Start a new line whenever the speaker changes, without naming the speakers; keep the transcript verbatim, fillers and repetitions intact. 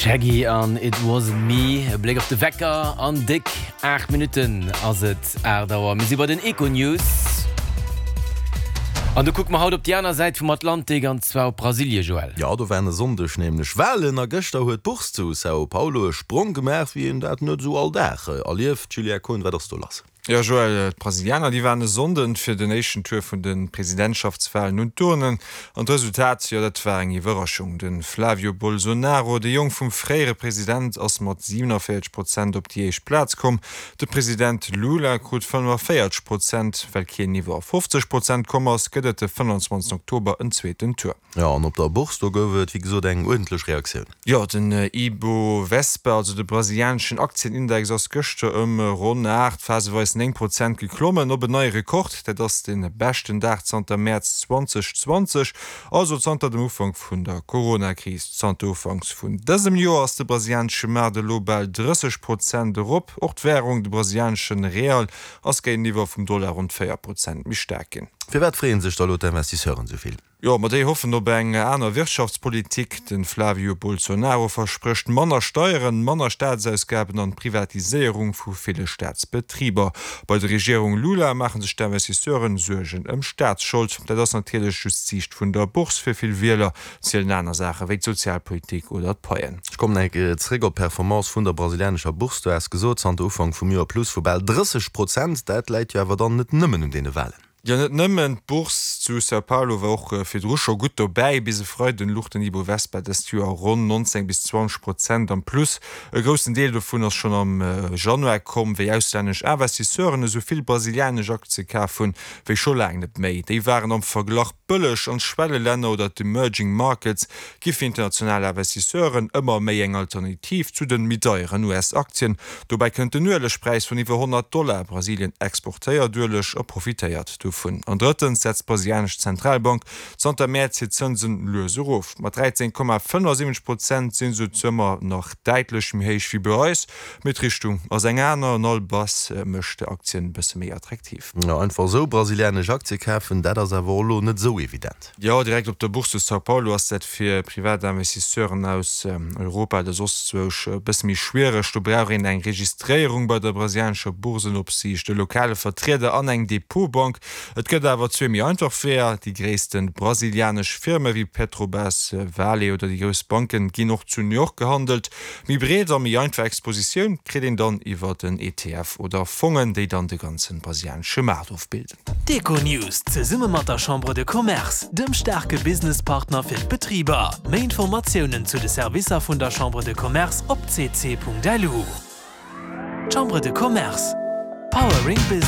Shaggy an It Wasn't Me, e Blick auf de Wecker an dick acht Minuten as et Erdauer. Mis iwwer den Eco-News. An du guck mal haut op die aner Seite vom Atlantik an zwar Brasilien, Joel.
Ja, du wären sondech nämlich Wellen a Gëster huet Buchs zu Sao Paulo Sprung gemerk wie en dat net so all dache. Allief Julia Kohn wederst du lass.
Ja, Joel, Brasilianer, die waren Sonden für die Nation Tour von den Präsidentschaftswahlen und Turnen. Und Resultat, ja, das war eine Überraschung. Den Flavio Bolsonaro, der Jung vom freien Präsident, aus mit siebenundvierzig Prozent auf die erste Platz kommt. Der Präsident Lula kriegt fünfundvierzig Prozent, weil kein Niveau fünfzig Prozent kommt, aus geht der fünfundzwanzigsten Oktober in zweiten Tour.
Ja, und ob der Buchs da wird, wie so eine ordentliche Reaktion?
Ja, den äh, Ibovespa, also der brasilianischen Aktienindex, aus gestern um rund acht, phasenweise neng Prozent geklommen op e neue Rekord, dat ass den besten Dach zwanzig März zwanzig zwanzig, also zanter dem Ufang vun der Corona-Krise zanter Ufangs vun dësem Joer ass de brasiliansche Markt global dreißig Prozent erop, och d'Währung de brasilianschen Real ass géint Niveau vum Dollar rund vier Prozent mis stärken.
Wie wat freuen sich da Investisseuren soviel?
Ja, ma déi hoffen op eng aner Wirtschaftspolitik. Den Flavio Bolsonaro verspricht Manner Steuern, Manner Staatsausgaben an Privatisierung vu viele Staatsbetrieber. Bei der Regierung Lula machen sich Investisseuren Sorgen ëm Staatsschuld, dat das natürlich just Sicht vun der Buchs fir viel Wähler zielelen einer Sache wie Sozialpolitik oder Paien.
Ich komme eng Träger Performance vun der brasilianischer Buchs, du hast gesot an der Ufang vum Joer plus vu dreißig Prozent, dat leit ja awer dann net nëmmen in dee Wellen.
Ja, net nëmmen Buchs zu Sao Paulo war auch äh, fir Drcher gut dabei, bis se frei den Luchten Ibovespa des Joer rund neunzehn bis zwanzig Prozent am plus. E großen Deel davon ass schon am äh, Januar kom, wéi ausländsch Investisseuren soviel brasilianisch Aktien kaufen wéi schon lang net méi. Dei waren am Verglach bëllech an Schwelleländer oder d Emerging Markets gif internationale Investisseuren ëmmer méi eng Alternativ zu den mitdeieren U S-Aktien. Dobei könnte nuelech Preis vun iwwer hundert Dollar Brasilien exportéiert duerlech a profitéiert. An drittens setzt brasilianisch Zentralbank Santa März Zinsen löse auf. Mit dreizehn Komma fünfundsiebzig Prozent sind so Zimmer noch deutlich mehr wie bei uns. Mit Richtung aus einer Nullbass äh, möchte Aktien ein bisschen mehr attraktiv.
Ja, einfach so brasilianische Aktien kaufen, das ist aber nicht so evident.
Ja, direkt auf der Börse Sao Paulo ist das für Privatinvestisseuren aus ähm, Europa das ist ein bisschen mehr schwierig. Du brauchst eine Registrierung bei der brasilianischen Börsenaufsicht, der lokale Vertreter an eine Depotbank. Et gëtt awer zwe mir einfach fair, die gréessten brasilianisch Firme wie Petrobras, Vale oder die grös Banken gin noch zu New York gehandelt. Mi breder mi einfach Exposition krit den dann iwwer den E T F oder Fongen, déi dann de ganzen brasiliansche Markt aufbilden.
Eco-News ze Summe mat der Chambre de Commerce, dem starke Businesspartner fir Betrieber. Mehr Informationen zu de Servicer vun der Chambre de Commerce op c c punkt d l u. Chambre de Commerce. Powering Business.